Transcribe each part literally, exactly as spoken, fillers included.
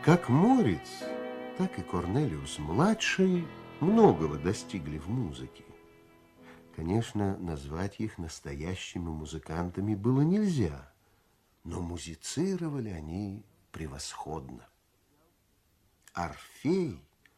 Как Морец, так и Корнелиус-младший многого достигли в музыке. Конечно, назвать их настоящими музыкантами было нельзя, но музицировали они превосходно. Орфей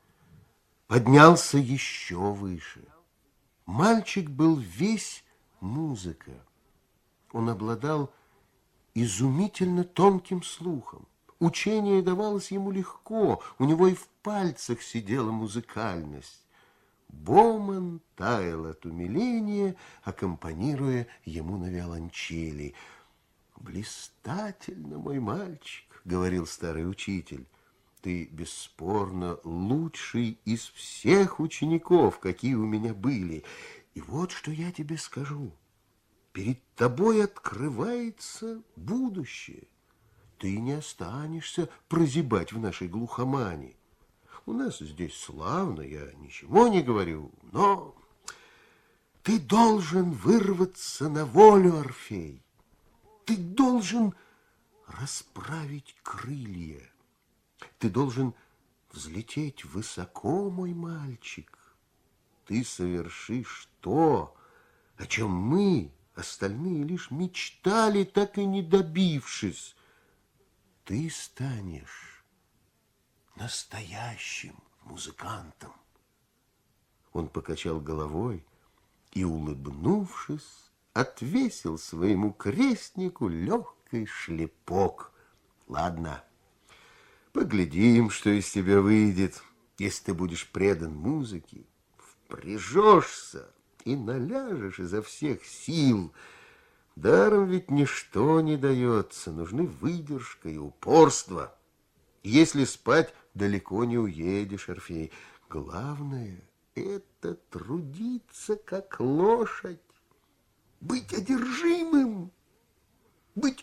поднялся еще выше. Мальчик был весь музыка. Он обладал изумительно тонким слухом. Учение давалось ему легко, у него и в пальцах сидела музыкальность. Боман таял от умиления, аккомпанируя ему на виолончели. «Блистательно, мой мальчик», — говорил старый учитель. «Ты, бесспорно, лучший из всех учеников, какие у меня были. И вот что я тебе скажу. Перед тобой открывается будущее. Ты не останешься прозябать в нашей глухомане. У нас здесь славно, я ничего не говорю, но ты должен вырваться на волю, Орфей. Ты должен расправить крылья. Ты должен взлететь высоко, мой мальчик. Ты совершишь то, о чем мы, остальные, лишь мечтали, так и не добившись. Ты станешь настоящим музыкантом. Он покачал головой и, улыбнувшись, отвесил своему крестнику легкий шлепок. Ладно, поглядим, что из тебя выйдет, если ты будешь предан музыке, впряжешься и наляжешь изо всех сил. Даром ведь ничто не дается, нужны выдержка и упорство. Если спать, далеко не уедешь, Орфей. Главное — это трудиться, как лошадь, быть одержимым, быть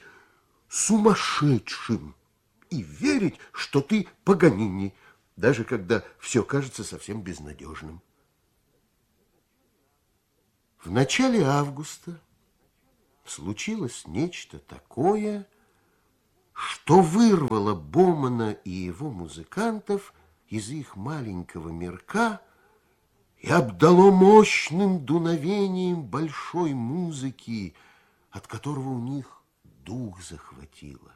сумасшедшим и верить, что ты Паганини, даже когда все кажется совсем безнадежным. В начале августа случилось нечто такое, что вырвало Бомана и его музыкантов из их маленького мирка и обдало мощным дуновением большой музыки, от которого у них дух захватило.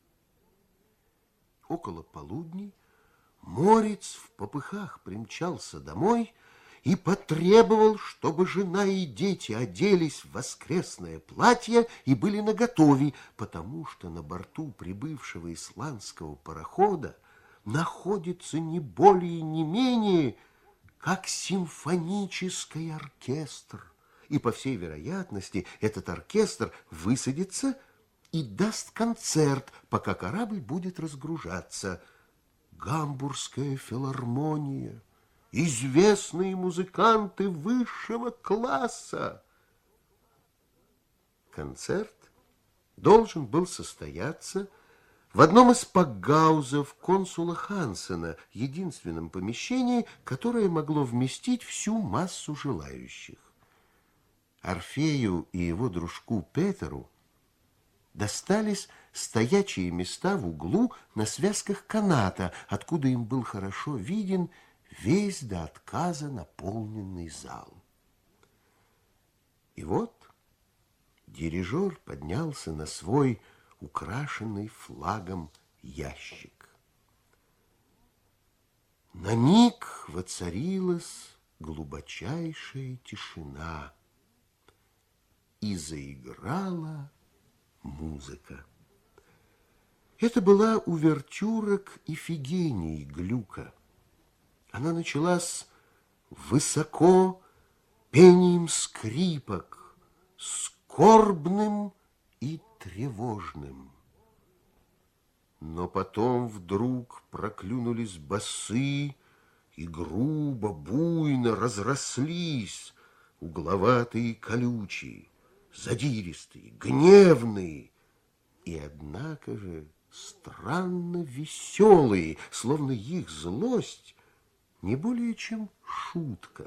Около полудня Морец в попыхах примчался домой и потребовал, чтобы жена и дети оделись в воскресное платье и были наготове, потому что на борту прибывшего исландского парохода находится не более и не менее, как симфонический оркестр. И, по всей вероятности, этот оркестр высадится и даст концерт, пока корабль будет разгружаться. Гамбургская филармония, известные музыканты высшего класса. Концерт должен был состояться в одном из пакгаузов консула Хансена, единственном помещении, которое могло вместить всю массу желающих. Орфею и его дружку Петеру достались стоячие места в углу на связках каната, откуда им был хорошо виден весь до отказа наполненный зал. И вот дирижер поднялся на свой украшенный флагом ящик. На миг воцарилась глубочайшая тишина, и заиграла музыка. Это была увертюра к Ифигении Глюка. Она началась высоко пением скрипок, скорбным и тревожным. Но потом вдруг проклюнулись басы и грубо, буйно разрослись, угловатые и колючие, задиристые, гневные, и, однако же, странно веселые, словно их злость не более чем шутка.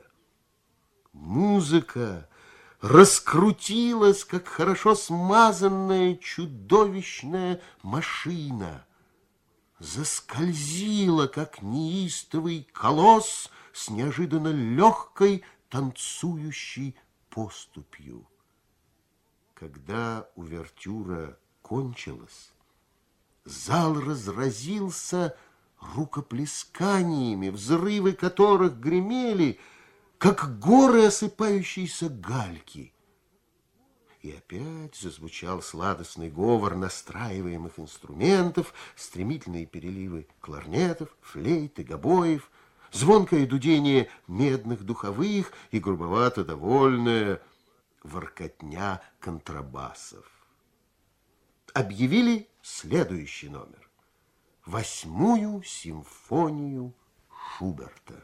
Музыка раскрутилась, как хорошо смазанная чудовищная машина. заскользила, как неистовый колосс с неожиданно легкой танцующей поступью. Когда увертюра кончилась, зал разразился рукоплесканиями, взрывы которых гремели, как горы осыпающейся гальки. И опять зазвучал сладостный говор настраиваемых инструментов, стремительные переливы кларнетов, флейт и гобоев, звонкое дудение медных духовых и грубовато довольная воркотня контрабасов. Объявили следующий номер — восьмую симфонию Шуберта.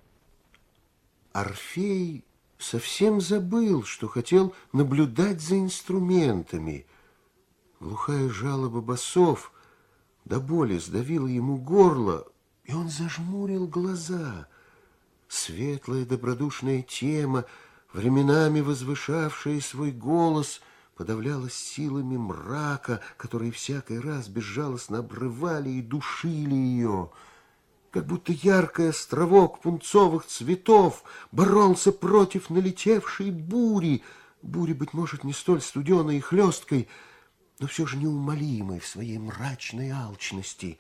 Орфей совсем забыл, что хотел наблюдать за инструментами. Глухая жалоба басов до боли сдавила ему горло, и он зажмурил глаза. Светлая добродушная тема, временами возвышавшая свой голос, подавлялась силами мрака, которые всякий раз безжалостно обрывали и душили ее. Как будто яркий островок пунцовых цветов боролся против налетевшей бури. Бури, быть может, не столь студеной и хлесткой, но все же неумолимой в своей мрачной алчности.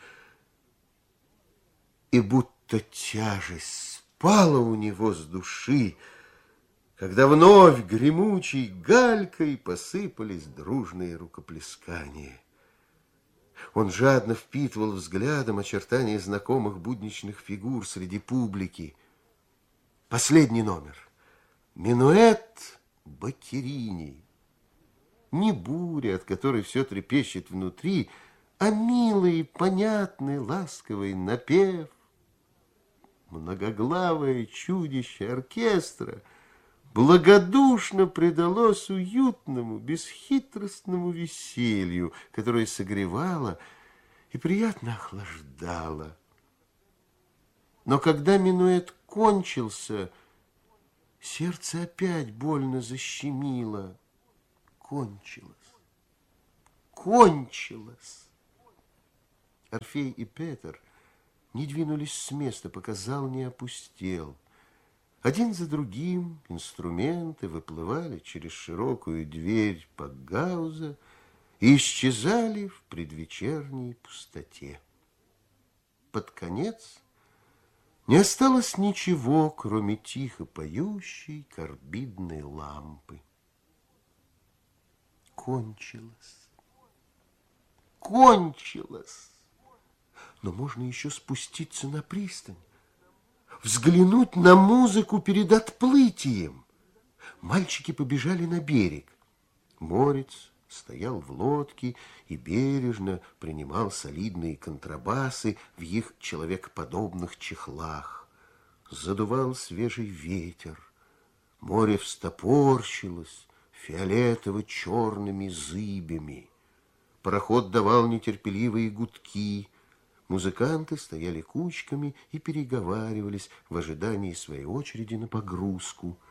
И будто тяжесть спала у него с души, когда вновь гремучей галькой посыпались дружные рукоплескания. Он жадно впитывал взглядом очертания знакомых будничных фигур среди публики. Последний номер. Минуэт Баккерини. Не буря, от которой все трепещет внутри, а милый, понятный, ласковый напев. Многоглавое чудище оркестра благодушно предалось уютному, бесхитростному веселью, которое согревало и приятно охлаждало. Но когда минуэт кончился, сердце опять больно защемило. Кончилось. Кончилось. Орфей и Петр не двинулись с места, пока зал не опустел. Один за другим инструменты выплывали через широкую дверь Пакгауза и исчезали в предвечерней пустоте. Под конец не осталось ничего, кроме тихо поющей карбидной лампы. Кончилось. Кончилось. Но можно еще спуститься на пристань, взглянуть на музыку перед отплытием. Мальчики побежали на берег. Морец стоял в лодке и бережно принимал солидные контрабасы в их человекоподобных чехлах. Задувал свежий ветер. Море встопорщилось фиолетово-черными зыбями. Пароход давал нетерпеливые гудки. Музыканты стояли кучками и переговаривались в ожидании своей очереди на погрузку.